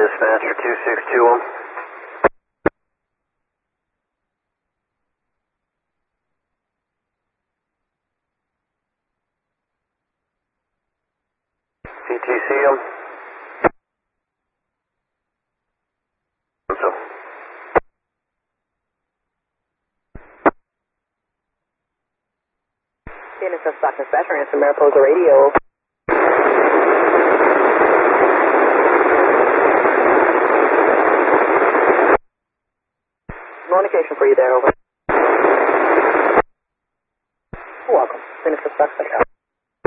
dispatcher 2621. CTCM. So. NSF Stock Dispatcher, answer Mariposa Radio. No indication for you there, over. Welcome. NSF Stock Dispatcher.